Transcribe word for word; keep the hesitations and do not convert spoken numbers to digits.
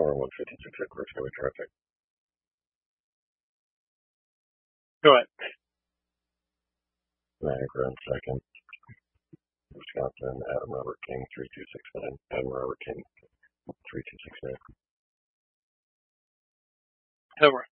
Power one fifty-six at First Highway traffic. Go ahead. Niagara in second. Wisconsin, Adam Robert King, three two six nine. Adam Robert King, three two six nine. Over.